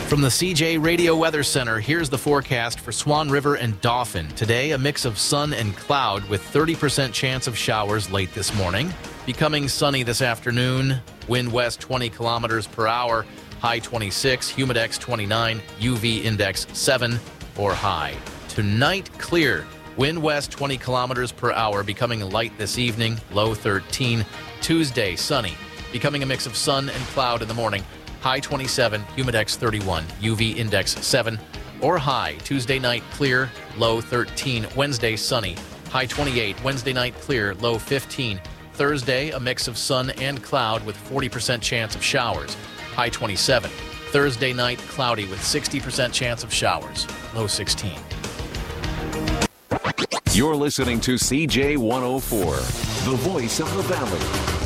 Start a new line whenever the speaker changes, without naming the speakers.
From the CJ Radio Weather Center, here's the forecast for Swan River and Dauphin. Today, a mix of sun and cloud with 30% chance of showers late this morning. Becoming sunny this afternoon. Wind west 20 kilometers per hour. High 26, humidex 29, UV index 7 or high. Tonight, clear. Wind west 20 kilometers per hour, becoming light this evening. Low 13. Tuesday, sunny. Becoming a mix of sun and cloud in the morning. High 27, humidex 31, UV index 7 or high. Tuesday night clear, low 13. Wednesday sunny, high 28. Wednesday night clear, low 15. Thursday a mix of sun and cloud with 40% chance of showers, high 27. Thursday night cloudy with 60% chance of showers, low 16.
You're listening to CJ 104, the voice of the valley.